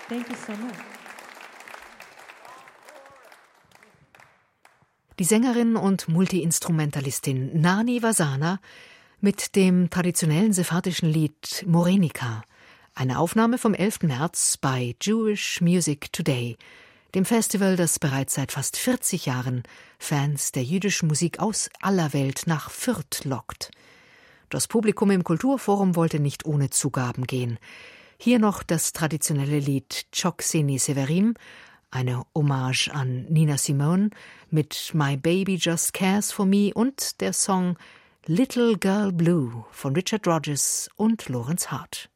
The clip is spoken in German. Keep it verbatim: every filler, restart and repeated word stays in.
Thank you so much. Die Sängerin und Multiinstrumentalistin Nani Vasana mit dem traditionellen sephardischen Lied Morenica, eine Aufnahme vom elften März bei Jewish Music Today, dem Festival, das bereits seit fast vierzig Jahren Fans der jüdischen Musik aus aller Welt nach Fürth lockt. Das Publikum im Kulturforum wollte nicht ohne Zugaben gehen. Hier noch das traditionelle Lied Chokseni Severim, eine Hommage an Nina Simone mit My Baby Just Cares for Me und der Song Little Girl Blue von Richard Rodgers und Lawrence Hart.